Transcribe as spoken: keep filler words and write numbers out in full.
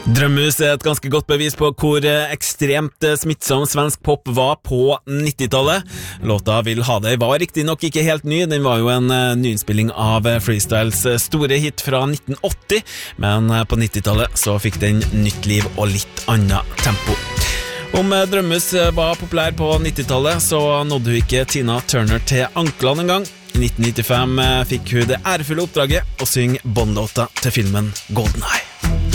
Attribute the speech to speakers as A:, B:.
A: Drømmus er et ganske godt bevis på hvor ekstremt smittsom svensk pop var på nittitallet. Låta Vil ha deg var riktig nok ikke helt ny, den var jo en nyinnspilling av Freestyles store hit fra nitten åtti, men på nittitallet så fikk den nytt liv og litt annet tempo. Om Drømmus var populær på nittitallet, så nådde hun ikke Tina Turner til anklene en gang. I nitten nittifem fikk hun det ærefulle oppdraget å synge Bond-låta til filmen GoldenEye.